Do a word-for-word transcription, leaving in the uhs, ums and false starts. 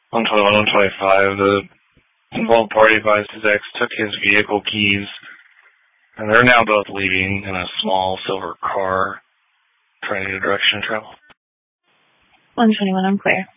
one twenty-one, one twenty-five, the involved party advised his ex took his vehicle keys, and they're now both leaving in a small silver car, trying to get a direction of travel. one twenty-one, I'm clear.